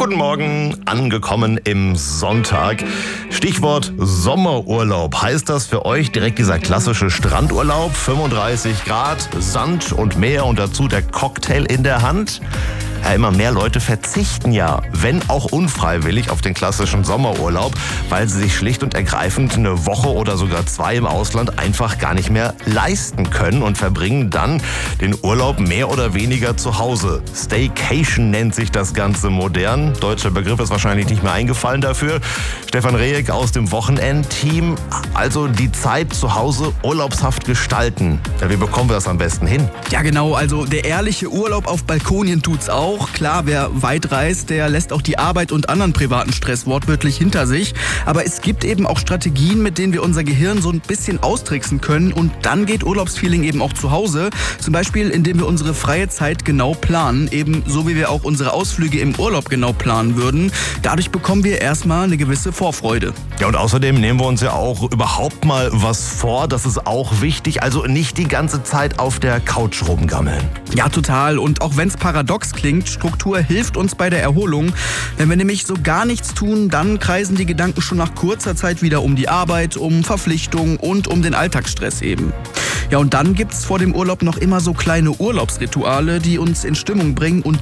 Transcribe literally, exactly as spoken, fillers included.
Guten Morgen, angekommen im Sonntag. Stichwort Sommerurlaub. Heißt das für euch direkt dieser klassische Strandurlaub? fünfunddreißig Grad, Sand und Meer und dazu der Cocktail in der Hand? Ja, immer mehr Leute verzichten ja, wenn auch unfreiwillig, auf den klassischen Sommerurlaub, weil sie sich schlicht und ergreifend eine Woche oder sogar zwei im Ausland einfach gar nicht mehr leisten können und verbringen dann den Urlaub mehr oder weniger zu Hause. Staycation nennt sich das Ganze modern. Deutscher Begriff ist wahrscheinlich nicht mehr eingefallen dafür. Stefan Rehek aus dem Wochenendteam. Also die Zeit zu Hause urlaubshaft gestalten. Ja, wie bekommen wir das am besten hin? Ja genau, also der ehrliche Urlaub auf Balkonien tut's auch. Klar, wer weit reist, der lässt auch die Arbeit und anderen privaten Stress wortwörtlich hinter sich. Aber es gibt eben auch Strategien, mit denen wir unser Gehirn so ein bisschen austricksen können. Und dann geht Urlaubsfeeling eben auch zu Hause. Zum Beispiel, indem wir unsere freie Zeit genau planen. Eben so, wie wir auch unsere Ausflüge im Urlaub genau planen würden. Dadurch bekommen wir erstmal eine gewisse Vorfreude. Ja, und außerdem nehmen wir uns ja auch überhaupt mal was vor. Das ist auch wichtig. Also nicht die ganze Zeit auf der Couch rumgammeln. Ja, total. Und auch wenn es paradox klingt, Struktur hilft uns bei der Erholung. Wenn wir nämlich so gar nichts tun, dann kreisen die Gedanken schon nach kurzer Zeit wieder um die Arbeit, um Verpflichtungen und um den Alltagsstress eben. Ja, und dann gibt's vor dem Urlaub noch immer so kleine Urlaubsrituale, die uns in Stimmung bringen und